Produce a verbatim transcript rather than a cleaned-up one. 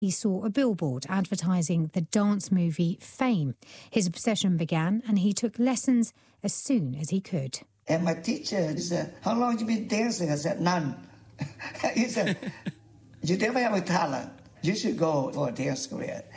he saw a billboard advertising the dance movie Fame. His obsession began and he took lessons as soon as he could. And my teacher said, "How long have you been dancing?" I said, "None." He said, "You never have a talent. You should go for a dance career."